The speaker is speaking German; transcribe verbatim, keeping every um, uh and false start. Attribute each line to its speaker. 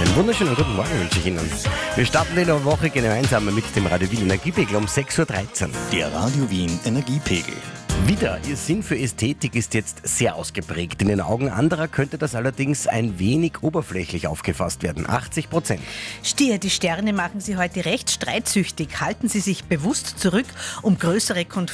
Speaker 1: Wunderschönen guten Morgen wünsche ich Ihnen. Wir starten in der Woche gemeinsam mit dem Radio Wien Energiepegel um sechs Uhr dreizehn.
Speaker 2: Der Radio Wien Energiepegel.
Speaker 1: Wieder, Ihr Sinn für Ästhetik ist jetzt sehr ausgeprägt. In den Augen anderer könnte das allerdings ein wenig oberflächlich aufgefasst werden. achtzig Prozent.
Speaker 3: Stier, die Sterne machen Sie heute recht streitsüchtig. Halten Sie sich bewusst zurück, um größere Konflikte